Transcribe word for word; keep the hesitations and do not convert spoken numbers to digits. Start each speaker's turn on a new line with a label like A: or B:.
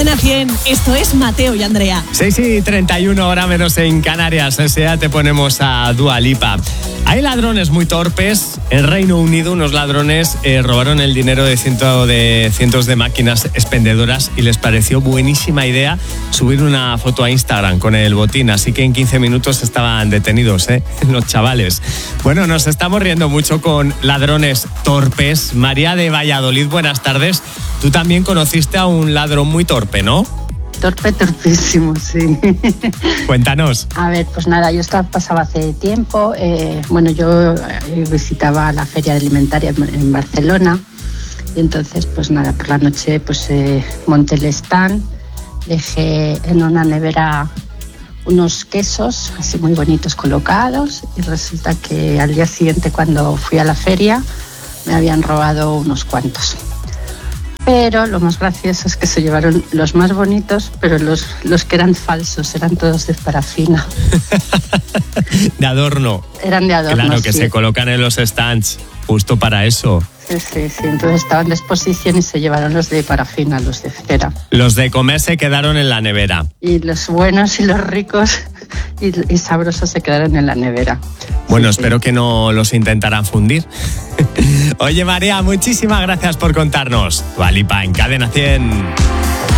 A: Cadena cien, esto es Mateo y Andrea.
B: seis y treinta y uno, hora menos en Canarias. Ya te ponemos a Dua Lipa. Hay ladrones muy torpes. En Reino Unido unos ladrones eh, robaron el dinero de, ciento de cientos de máquinas expendedoras y les pareció buenísima idea subir una foto a Instagram con el botín. Así que en quince minutos estaban detenidos, ¿eh? Los chavales. Bueno, nos estamos riendo mucho con ladrones torpes. María de Valladolid, buenas tardes. Tú también conociste a un ladrón muy torpe, ¿no?
C: Torpe, torpísimo, sí.
B: Cuéntanos.
C: A ver, pues nada, yo estaba, pasaba hace tiempo, eh, bueno, yo eh, visitaba la feria alimentaria en, en Barcelona y entonces, pues nada, por la noche pues eh, monté el stand, dejé en una nevera unos quesos así muy bonitos colocados y resulta que al día siguiente cuando fui a la feria me habían robado unos cuantos. Pero lo más gracioso es que se llevaron los más bonitos, pero los, los que eran falsos, eran todos de parafina.
B: De adorno.
C: Eran de adorno,
B: Claro, que
C: sí.
B: se colocan en los stands justo para eso.
C: Sí, sí, sí. Entonces estaban de exposición y se llevaron los de parafina, los de cera.
B: Los de comer se quedaron en la nevera.
C: Y los buenos y los ricos y, y sabrosos se quedaron en la nevera.
B: Bueno,
C: Sí,
B: espero
C: sí.
B: que no los intentaran fundir. Oye, María, muchísimas gracias por contarnos. Dua Lipa en Cadena cien.